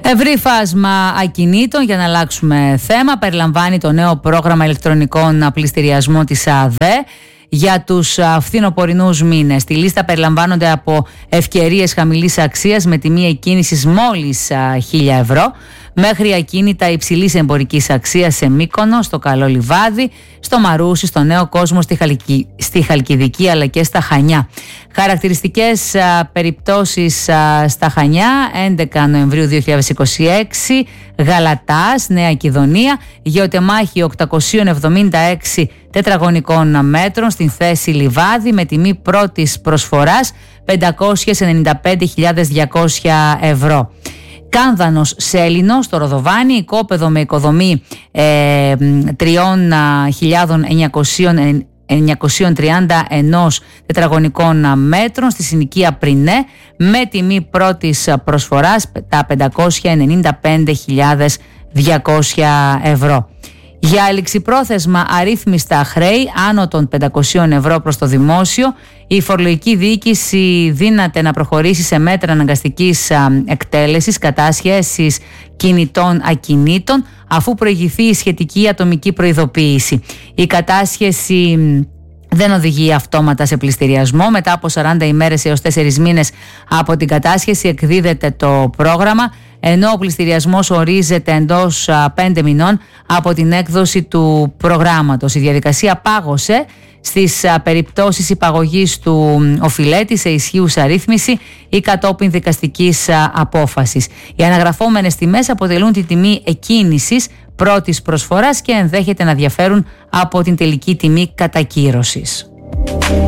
Ευρύ φάσμα ακινήτων, για να αλλάξουμε θέμα, περιλαμβάνει το νέο πρόγραμμα ηλεκτρονικών πληστηριασμών της ΑΔΕ για τους φθινοπορεινούς μήνες. Στη λίστα περιλαμβάνονται από ευκαιρίες χαμηλής αξίας με τιμή εκκίνησης μόλις 1.000 ευρώ, μέχρι ακίνητα υψηλής εμπορικής αξίας σε Μύκονο, στο Καλό Λιβάδι, στο Μαρούσι, στο Νέο Κόσμο, στη Χαλκιδική αλλά και στα Χανιά. Χαρακτηριστικές περιπτώσεις στα Χανιά: 11 Νοεμβρίου 2026, Γαλατάς, Νέα Κιδωνία, γεωτεμάχη 876 τετραγωνικών μέτρων στην θέση Λιβάδι με τιμή πρώτης προσφοράς 595.200 ευρώ. Κάνδανος Σέλινο στο Ροδοβάνι, οικόπεδο με οικοδομή 3.931 τετραγωνικών μέτρων στη συνοικία Πρινέ με τιμή πρώτης προσφοράς τα 595.200 ευρώ. Για ληξιπρόθεσμα αρρύθμιστα χρέη άνω των 500 ευρώ προς το δημόσιο, η φορολογική διοίκηση δύναται να προχωρήσει σε μέτρα αναγκαστικής εκτέλεσης κατάσχεσης κινητών ακινήτων, αφού προηγηθεί η σχετική ατομική προειδοποίηση. Η κατάσχεση δεν οδηγεί αυτόματα σε πληστηριασμό. Μετά από 40 ημέρες έως 4 μήνες από την κατάσχεση εκδίδεται το πρόγραμμα, ενώ ο πληστηριασμός ορίζεται εντός 5 μηνών από την έκδοση του προγράμματος. Η διαδικασία πάγωσε στις περιπτώσεις υπαγωγής του οφειλέτη σε ισχύουσα ρύθμιση ή κατόπιν δικαστικής απόφασης. Οι αναγραφόμενες τιμές αποτελούν τη τιμή εκκίνησης πρώτης προσφοράς και ενδέχεται να διαφέρουν από την τελική τιμή κατακύρωσης.